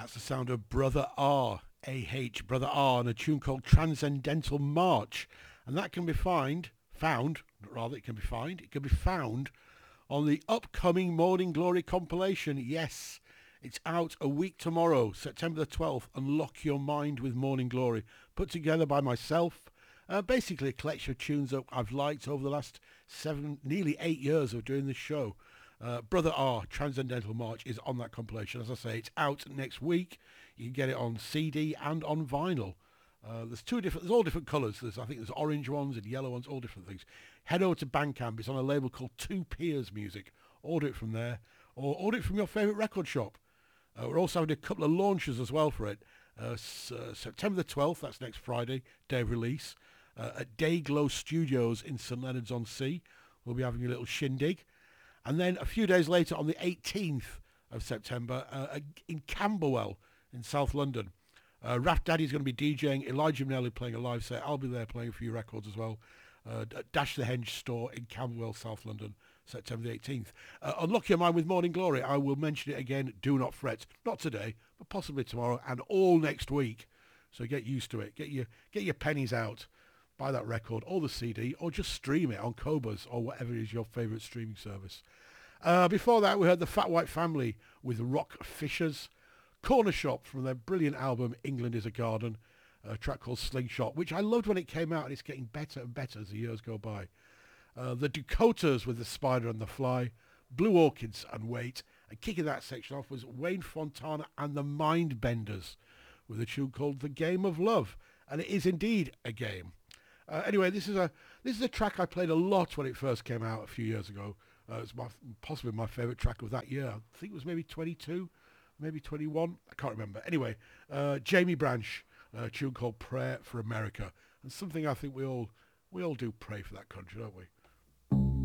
That's the sound of Brother R, A-H, Brother R, and a tune called Transcendental March. And that can be it can be found on the upcoming Morning Glory compilation. Yes, it's out a week tomorrow, September the 12th, Unlock Your Mind with Morning Glory, put together by myself. Basically a collection of tunes that I've liked over the last nearly 8 years of doing this show. Brother R, Transcendental March, is on that compilation. As I say, it's out next week. You can get it on CD and on vinyl. There's all different colours. I think there's orange ones and yellow ones, all different things. Head over to Bandcamp. It's on a label called Two Peers Music. Order it from there, or order it from your favourite record shop. We're also having a couple of launches as well for it. September the 12th, that's next Friday, day of release, at Dayglow Studios in St Leonards-on-Sea. We'll be having a little shindig. And then a few days later, on the 18th of September, in Camberwell in South London, Raf Daddy's going to be DJing, Elijah Minnelli playing a live set. I'll be there playing a few records as well. At Dash the Henge store in Camberwell, South London, September the 18th. Unlock Your Mind with Morning Glory. I will mention it again. Do not fret. Not today, but possibly tomorrow and all next week. So get used to it. Get your pennies out. Buy that record or the CD, or just stream it on Qobuz or whatever is your favourite streaming service. Before that, we heard the Fat White Family with Rock Fishers. Corner Shop from their brilliant album England is a Garden, a track called Slingshot, which I loved when it came out, and it's getting better and better as the years go by. The Dakotas with The Spider and the Fly, Blue Orchids and Wait, and kicking that section off was Wayne Fontana and the Mindbenders with a tune called The Game of Love, and it is indeed a game. Anyway, this is a track I played a lot when it first came out a few years ago. It's possibly my favourite track of that year. I think it was maybe 22, maybe 21. I can't remember. Anyway, Jamie Branch, a tune called Prayer for America, and something I think we all do pray for that country, don't we?